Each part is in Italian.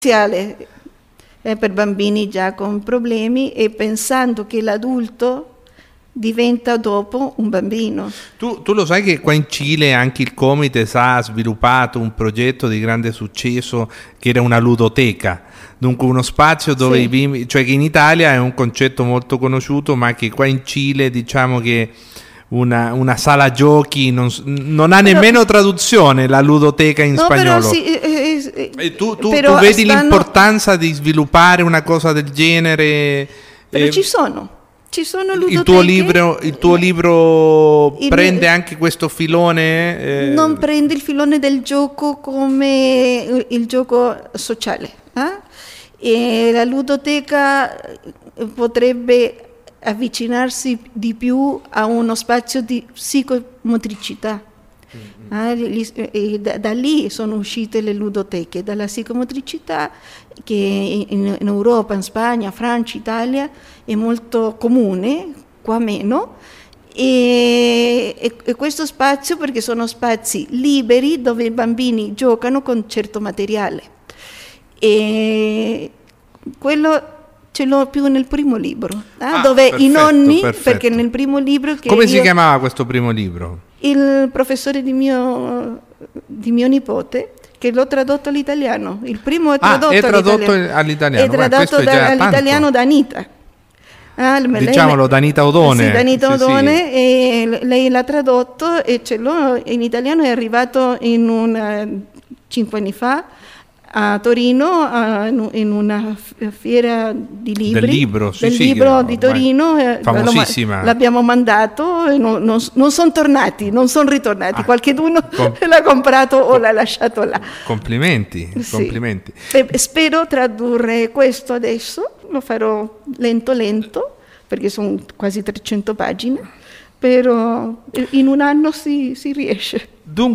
per bambini già con problemi e pensando che l'adulto diventa dopo un bambino. Tu lo sai che qua in Cile anche il Comites ha sviluppato un progetto di grande successo che era una ludoteca, dunque uno spazio dove i bimbi, cioè che in Italia è un concetto molto conosciuto, ma che qua in Cile diciamo che una sala giochi non ha nemmeno traduzione, la ludoteca in spagnolo. Tu vedi l'importanza di sviluppare una cosa del genere? Però ci sono ludoteche. Il tuo libro prende anche questo filone? Non prende il filone del gioco come il gioco sociale. E la ludoteca potrebbe avvicinarsi di più a uno spazio di psicomotricità. Da lì sono uscite le ludoteche, dalla psicomotricità che in Europa, in Spagna, Francia, Italia è molto comune, qua meno, e questo spazio perché sono spazi liberi dove i bambini giocano con certo materiale, e quello ce l'ho più nel primo libro, dove perfetto, i nonni, perfetto. Perché nel primo libro come si chiamava questo primo libro? Il professore di mio nipote, che l'ho tradotto all'italiano. Il primo è tradotto all'italiano. È tradotto all'italiano da Anita. Diciamolo, da Anita Odone. Sì, da Anita Odone, e lei l'ha tradotto e ce l'ho in italiano, è arrivato 5 anni fa a Torino in una fiera di libri, del libro di Torino, famosissima. L'abbiamo mandato e non sono tornati, non sono ritornati, qualcheduno l'ha comprato o l'ha lasciato là. Complimenti. Spero tradurre questo adesso, lo farò lento perché sono quasi 300 pagine, però in un anno si riesce.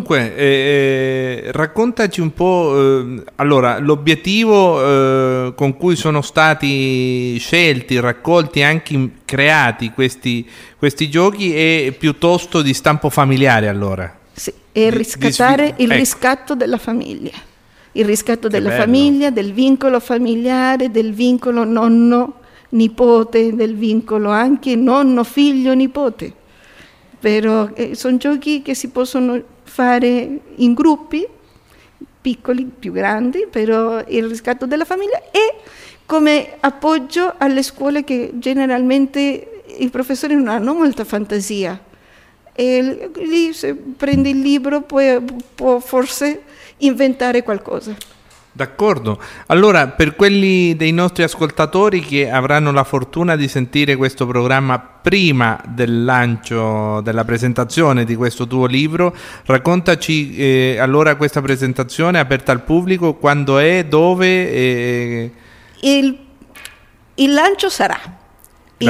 Dunque, raccontaci un po', allora, l'obiettivo con cui sono stati scelti, raccolti, anche creati questi giochi è piuttosto di stampo familiare, allora? Sì, è riscattare il riscatto della famiglia. Il riscatto della famiglia, del vincolo familiare, del vincolo nonno-nipote, del vincolo anche nonno-figlio-nipote. Però sono giochi che si possono fare in gruppi piccoli, più grandi, però il riscatto della famiglia e come appoggio alle scuole che generalmente i professori non hanno molta fantasia, e lì se prendi il libro può forse inventare qualcosa. D'accordo, allora per quelli dei nostri ascoltatori che avranno la fortuna di sentire questo programma prima del lancio, della presentazione di questo tuo libro, raccontaci allora questa presentazione aperta al pubblico, quando è, dove? Il lancio sarà. La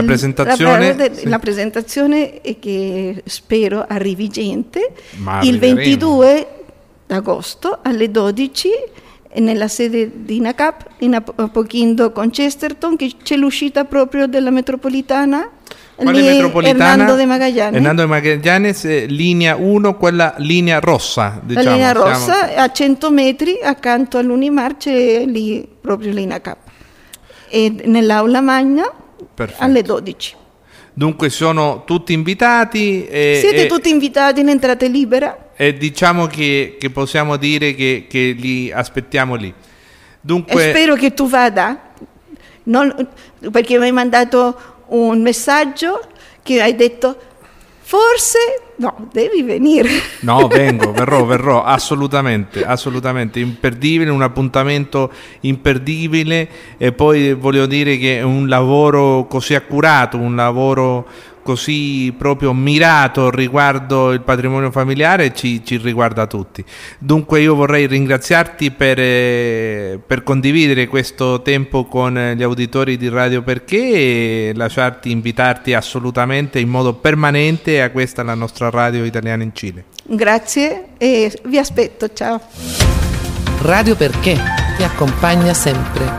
presentazione è che spero arrivi gente il 22 d'agosto alle 12 nella sede di INACAP, in Apoquindo con Chesterton, che c'è l'uscita proprio della metropolitana. Quale metropolitana? Hernando de Magallanes, linea 1, quella linea rossa, diciamo. La linea rossa, a 100 metri accanto all'Unimar c'è lì proprio l'INACAP. E nell'aula magna. Perfetto. Alle 12. Dunque sono tutti invitati. Siete tutti invitati in entrata libera. E diciamo che possiamo dire che li aspettiamo lì. Dunque, spero che tu vada, perché mi hai mandato un messaggio che hai detto forse no, devi venire. No, verrò assolutamente, imperdibile, un appuntamento imperdibile, e poi voglio dire che è un lavoro così accurato, un lavoro così proprio mirato riguardo il patrimonio familiare, ci riguarda tutti. Dunque io vorrei ringraziarti per condividere questo tempo con gli auditori di Radio Perché, e invitarti assolutamente in modo permanente a questa, la nostra radio italiana in Cile. Grazie e vi aspetto, ciao. Radio Perché ti acompaña siempre.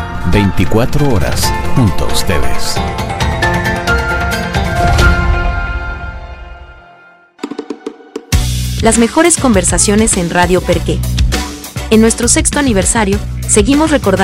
24 horas junto a ustedes. Las mejores conversaciones en Radio Perqué. En nuestro 6º aniversario, Seguimos recordando